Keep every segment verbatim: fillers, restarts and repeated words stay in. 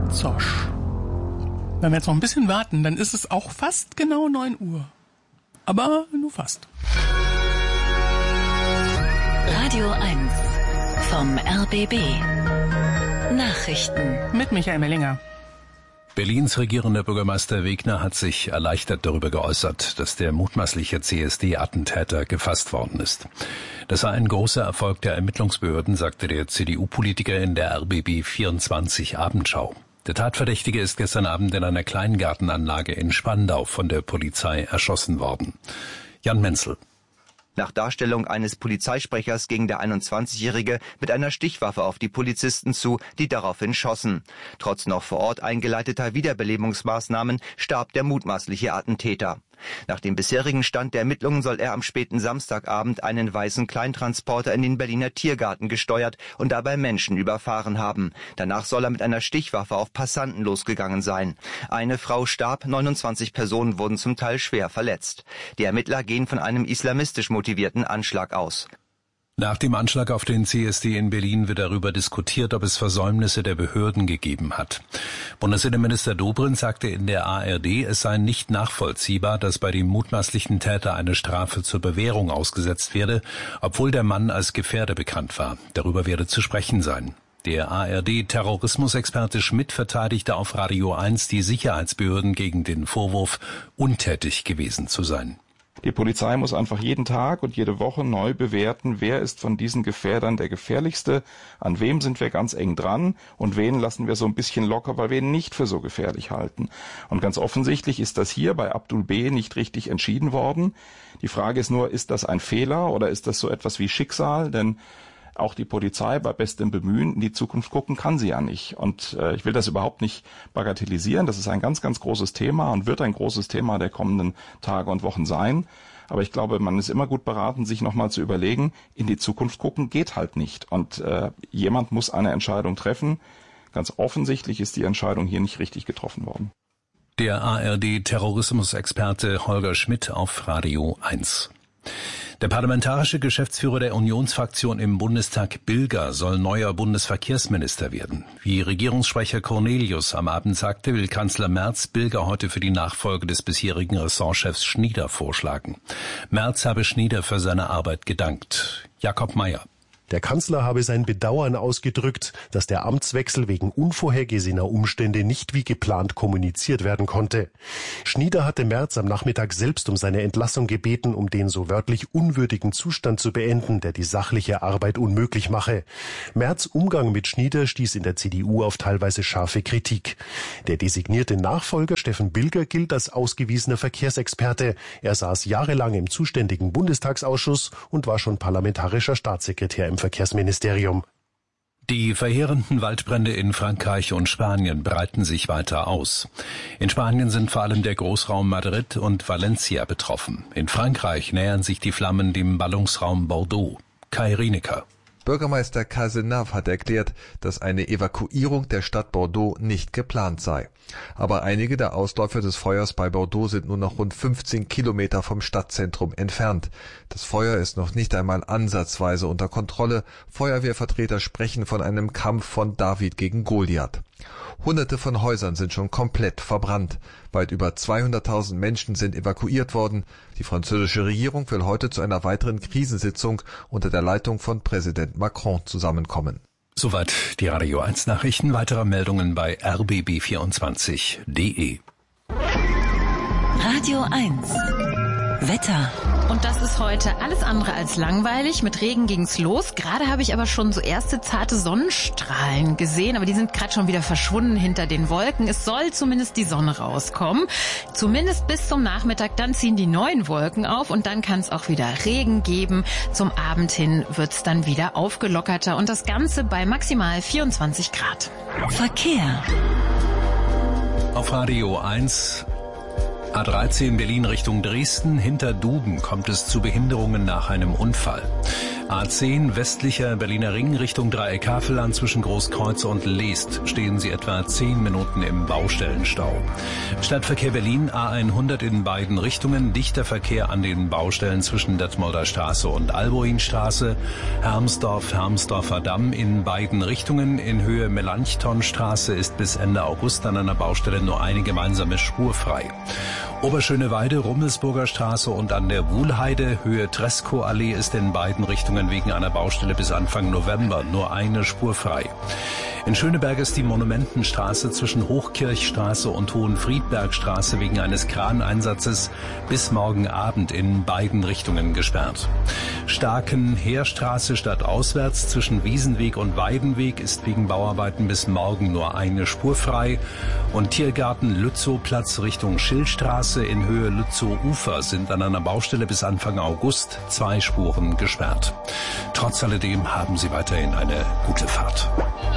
Zosch. Wenn wir jetzt noch ein bisschen warten, dann ist es auch fast genau neun Uhr. Aber nur fast. Radio eins vom R B B. Nachrichten mit Michael Mellinger. Berlins regierender Bürgermeister Wegner hat sich erleichtert darüber geäußert, dass der mutmaßliche C S D-Attentäter gefasst worden ist. Das sei ein großer Erfolg der Ermittlungsbehörden, sagte der C D U-Politiker in der R B B vierundzwanzig Abendschau. Der Tatverdächtige ist gestern Abend in einer Kleingartenanlage in Spandau von der Polizei erschossen worden. Jan Menzel. Nach Darstellung eines Polizeisprechers ging der einundzwanzigjährige mit einer Stichwaffe auf die Polizisten zu, die daraufhin schossen. Trotz noch vor Ort eingeleiteter Wiederbelebungsmaßnahmen starb der mutmaßliche Attentäter. Nach dem bisherigen Stand der Ermittlungen soll er am späten Samstagabend einen weißen Kleintransporter in den Berliner Tiergarten gesteuert und dabei Menschen überfahren haben. Danach soll er mit einer Stichwaffe auf Passanten losgegangen sein. Eine Frau starb, neunundzwanzig Personen wurden zum Teil schwer verletzt. Die Ermittler gehen von einem islamistisch motivierten Anschlag aus. Nach dem Anschlag auf den C S D in Berlin wird darüber diskutiert, ob es Versäumnisse der Behörden gegeben hat. Bundesinnenminister Dobrindt sagte in der A R D, es sei nicht nachvollziehbar, dass bei dem mutmaßlichen Täter eine Strafe zur Bewährung ausgesetzt werde, obwohl der Mann als Gefährder bekannt war. Darüber werde zu sprechen sein. Der A R D-Terrorismusexperte Schmidt verteidigte auf Radio eins die Sicherheitsbehörden gegen den Vorwurf, untätig gewesen zu sein. Die Polizei muss einfach jeden Tag und jede Woche neu bewerten, wer ist von diesen Gefährdern der gefährlichste, an wem sind wir ganz eng dran und wen lassen wir so ein bisschen locker, weil wir ihn nicht für so gefährlich halten. Und ganz offensichtlich ist das hier bei Abdul B. nicht richtig entschieden worden. Die Frage ist nur, ist das ein Fehler oder ist das so etwas wie Schicksal? Denn auch die Polizei bei bestem Bemühen in die Zukunft gucken kann sie ja nicht. Und äh, ich will das überhaupt nicht bagatellisieren. Das ist ein ganz, ganz großes Thema und wird ein großes Thema der kommenden Tage und Wochen sein. Aber ich glaube, man ist immer gut beraten, sich nochmal zu überlegen, in die Zukunft gucken geht halt nicht. Und äh, jemand muss eine Entscheidung treffen. Ganz offensichtlich ist die Entscheidung hier nicht richtig getroffen worden. Der A R D-Terrorismusexperte Holger Schmidt auf Radio eins. Der parlamentarische Geschäftsführer der Unionsfraktion im Bundestag, Bilger, soll neuer Bundesverkehrsminister werden. Wie Regierungssprecher Cornelius am Abend sagte, will Kanzler Merz Bilger heute für die Nachfolge des bisherigen Ressortchefs Schnieder vorschlagen. Merz habe Schnieder für seine Arbeit gedankt. Jakob Mayer. Der Kanzler habe sein Bedauern ausgedrückt, dass der Amtswechsel wegen unvorhergesehener Umstände nicht wie geplant kommuniziert werden konnte. Schnieder hatte Merz am Nachmittag selbst um seine Entlassung gebeten, um den so wörtlich unwürdigen Zustand zu beenden, der die sachliche Arbeit unmöglich mache. Merz' Umgang mit Schnieder stieß in der C D U auf teilweise scharfe Kritik. Der designierte Nachfolger Steffen Bilger gilt als ausgewiesener Verkehrsexperte. Er saß jahrelang im zuständigen Bundestagsausschuss und war schon parlamentarischer Staatssekretär im Verkehrsministerium. Die verheerenden Waldbrände in Frankreich und Spanien breiten sich weiter aus. In Spanien sind vor allem der Großraum Madrid und Valencia betroffen. In Frankreich nähern sich die Flammen dem Ballungsraum Bordeaux. Kai Rienecker. Bürgermeister Cazenave hat erklärt, dass eine Evakuierung der Stadt Bordeaux nicht geplant sei. Aber einige der Ausläufer des Feuers bei Bordeaux sind nur noch rund fünfzehn Kilometer vom Stadtzentrum entfernt. Das Feuer ist noch nicht einmal ansatzweise unter Kontrolle. Feuerwehrvertreter sprechen von einem Kampf von David gegen Goliath. Hunderte von Häusern sind schon komplett verbrannt. Weit über zweihunderttausend Menschen sind evakuiert worden. Die französische Regierung will heute zu einer weiteren Krisensitzung unter der Leitung von Präsident Macron zusammenkommen. Soweit die Radio eins Nachrichten. Weitere Meldungen bei r b b vierundzwanzig punkt d e. Radio eins Wetter. Und das ist heute alles andere als langweilig. Mit Regen ging's los. Gerade habe ich aber schon so erste zarte Sonnenstrahlen gesehen, aber die sind gerade schon wieder verschwunden hinter den Wolken. Es soll zumindest die Sonne rauskommen. Zumindest bis zum Nachmittag. Dann ziehen die neuen Wolken auf und dann kann es auch wieder Regen geben. Zum Abend hin wird's dann wieder aufgelockerter und das Ganze bei maximal vierundzwanzig Grad. Verkehr. Auf Radio eins A dreizehn Berlin Richtung Dresden. Hinter Duben kommt es zu Behinderungen nach einem Unfall. A zehn westlicher Berliner Ring Richtung Dreieck Havelland zwischen Großkreuz und Leest stehen Sie etwa zehn Minuten im Baustellenstau. Stadtverkehr Berlin A hundert in beiden Richtungen, dichter Verkehr an den Baustellen zwischen Detmolder Straße und Alboinstraße, Hermsdorf, Hermsdorfer Damm in beiden Richtungen, in Höhe Melanchthonstraße ist bis Ende August an einer Baustelle nur eine gemeinsame Spur frei. Oberschöneweide, Rummelsburger Straße und an der Wuhlheide, Höhe Treskow-Allee ist in beiden Richtungen wegen einer Baustelle bis Anfang November nur eine Spur frei. In Schöneberg ist die Monumentenstraße zwischen Hochkirchstraße und Hohenfriedbergstraße wegen eines Kraneinsatzes bis morgen Abend in beiden Richtungen gesperrt. Starken-Heerstraße stadtauswärts zwischen Wiesenweg und Weidenweg ist wegen Bauarbeiten bis morgen nur eine Spur frei. Und Tiergarten-Lützow-Platz Richtung Schillstraße in Höhe Lützow-Ufer sind an einer Baustelle bis Anfang August zwei Spuren gesperrt. Trotz alledem haben Sie weiterhin eine gute Fahrt.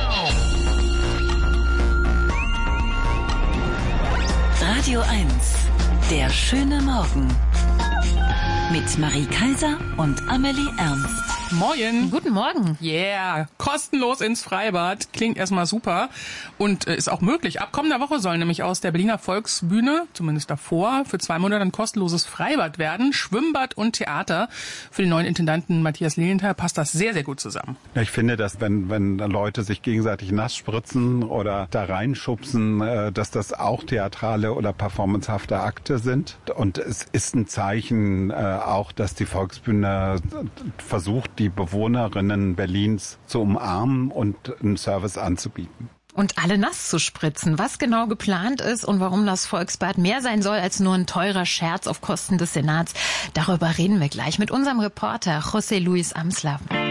Radio eins, der schöne Morgen. Mit Marie Kaiser und Amelie Ernst. Moin. Guten Morgen. Yeah, kostenlos ins Freibad. Klingt erstmal super und äh, ist auch möglich. Ab kommender Woche soll nämlich aus der Berliner Volksbühne, zumindest davor, für zwei Monate ein kostenloses Freibad werden. Schwimmbad und Theater. Für den neuen Intendanten Matthias Lilienthal passt das sehr, sehr gut zusammen. Ja, ich finde, dass wenn, wenn Leute sich gegenseitig nass spritzen oder da reinschubsen, äh, dass das auch theatrale oder performancehafte Akte sind. Und es ist ein Zeichen äh, auch, dass die Volksbühne versucht, die Bewohnerinnen Berlins zu umarmen und einen Service anzubieten. Und alle nass zu spritzen. Was genau geplant ist und warum das Volksbad mehr sein soll als nur ein teurer Scherz auf Kosten des Senats, darüber reden wir gleich mit unserem Reporter José Luis Amsler.